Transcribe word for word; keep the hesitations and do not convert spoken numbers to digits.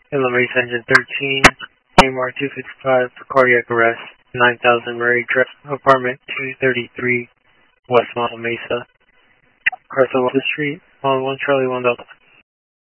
Inland Mesa Engine thirteen, A M R two fifty-five for cardiac arrest, nine thousand Murray Drive, apartment two thirty-three, West Mesa, Mesa. Carthel Street, on one Charlie one Delta.